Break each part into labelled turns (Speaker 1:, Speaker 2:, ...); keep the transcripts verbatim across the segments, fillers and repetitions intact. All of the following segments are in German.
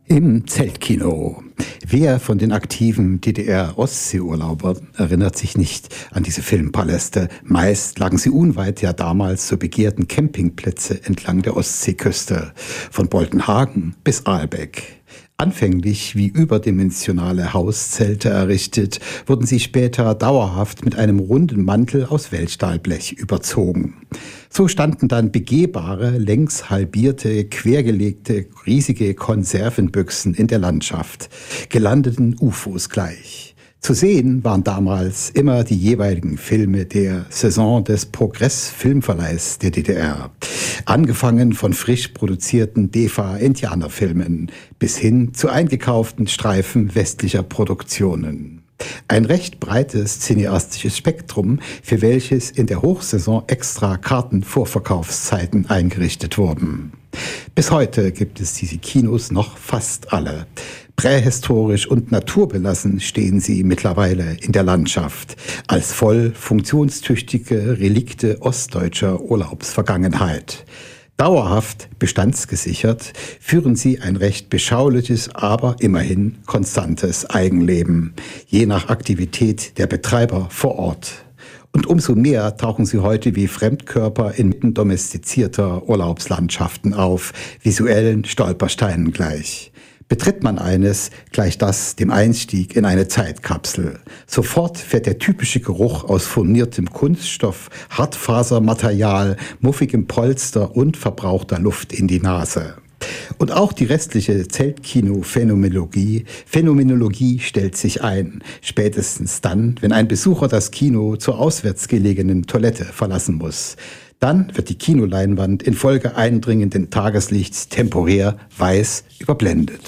Speaker 1: Im Zeltkino. Wer von den aktiven D D R-Ostseeurlaubern erinnert sich nicht an diese Filmpaläste? Meist lagen sie unweit der damals so begehrten Campingplätze entlang der Ostseeküste, von Boltenhagen bis Aalbeck. Anfänglich wie überdimensionale Hauszelte errichtet, wurden sie später dauerhaft mit einem runden Mantel aus Wellstahlblech überzogen. So standen dann begehbare, längs halbierte, quergelegte, riesige Konservenbüchsen in der Landschaft, gelandeten U F Os gleich. Zu sehen waren damals immer die jeweiligen Filme der Saison des Progress-Filmverleihs der D D R. Angefangen von frisch produzierten D E F A-Indianerfilmen bis hin zu eingekauften Streifen westlicher Produktionen. Ein recht breites cineastisches Spektrum, für welches in der Hochsaison extra Kartenvorverkaufszeiten eingerichtet wurden. Bis heute gibt es diese Kinos noch fast alle. Prähistorisch und naturbelassen stehen sie mittlerweile in der Landschaft, als voll funktionstüchtige Relikte ostdeutscher Urlaubsvergangenheit. Dauerhaft bestandsgesichert führen sie ein recht beschauliches, aber immerhin konstantes Eigenleben, je nach Aktivität der Betreiber vor Ort. Und umso mehr tauchen sie heute wie Fremdkörper inmitten domestizierter Urlaubslandschaften auf, visuellen Stolpersteinen gleich. Betritt man eines, gleicht das dem Einstieg in eine Zeitkapsel. Sofort fährt der typische Geruch aus furniertem Kunststoff, Hartfasermaterial, muffigem Polster und verbrauchter Luft in die Nase. Und auch die restliche Zeltkino-Phänomenologie Phänomenologie stellt sich ein, spätestens dann, wenn ein Besucher das Kino zur auswärts gelegenen Toilette verlassen muss. Dann wird die Kinoleinwand infolge eindringenden Tageslichts temporär weiß überblendet.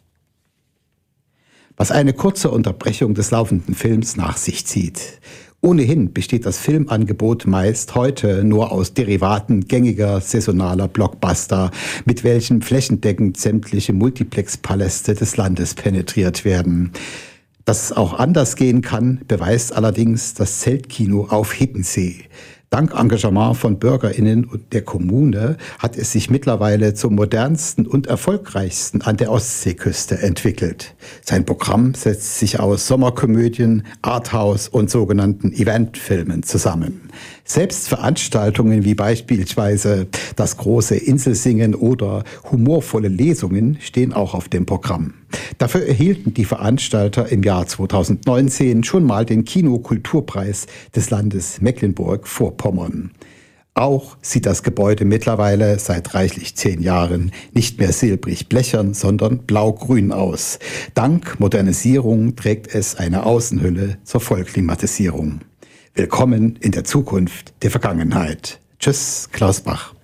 Speaker 1: Was eine kurze Unterbrechung des laufenden Films nach sich zieht. Ohnehin besteht das Filmangebot meist heute nur aus Derivaten gängiger saisonaler Blockbuster, mit welchen flächendeckend sämtliche Multiplex-Paläste des Landes penetriert werden. Dass es auch anders gehen kann, beweist allerdings das Zeltkino auf Hiddensee. Dank Engagement von BürgerInnen und der Kommune hat es sich mittlerweile zum modernsten und erfolgreichsten an der Ostseeküste entwickelt. Sein Programm setzt sich aus Sommerkomödien, Arthouse und sogenannten Eventfilmen zusammen. Selbst Veranstaltungen wie beispielsweise das große Inselsingen oder humorvolle Lesungen stehen auch auf dem Programm. Dafür erhielten die Veranstalter im Jahr zweitausendneunzehn schon mal den Kinokulturpreis des Landes Mecklenburg-Vorpommern. Auch sieht das Gebäude mittlerweile seit reichlich zehn Jahren nicht mehr silbrig blechern, sondern blau-grün aus. Dank Modernisierung trägt es eine Außenhülle zur Vollklimatisierung. Willkommen in der Zukunft der Vergangenheit. Tschüss, Klaus Bach.